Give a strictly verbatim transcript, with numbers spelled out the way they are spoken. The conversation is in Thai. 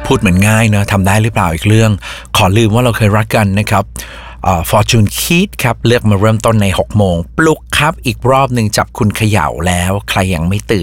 พูดเหมือนง่ายเนอะทำได้หรือเปล่าอีกเรื่องขอลืมว่าเราเคยรักกันนะครับฟอร์จูนคีดครับเลือกมาเริ่มต้นในหกโมงปลุกครับอีกรอบหนึ่งจับคุณเขย่าแล้วใครยังไม่ตื่น